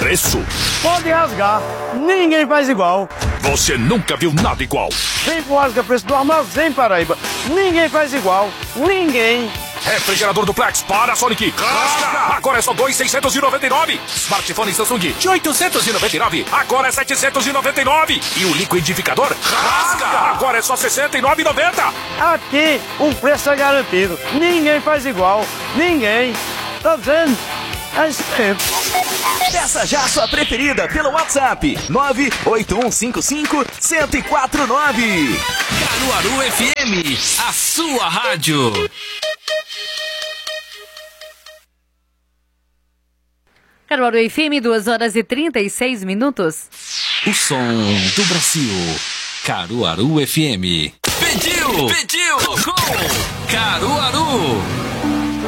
preço. Pode rasgar, ninguém faz igual. Você nunca viu nada igual. Vem pro Rasga Preço do Armazém Paraíba. Ninguém faz igual, ninguém. Refrigerador Duplex para Sonic. Rasga! Agora é só 2.699. Smartphone Samsung de 899. Agora é 799. E o liquidificador rasga! Agora é só 69,90. Aqui o preço é garantido. Ninguém faz igual, ninguém. Tá dizendo? É isso mesmo. Peça já a sua preferida pelo WhatsApp 98155-1049. Caruaru FM, a sua rádio. Caruaru FM, 2h36. O som do Brasil. Caruaru FM. Pediu, tocou. Caruaru.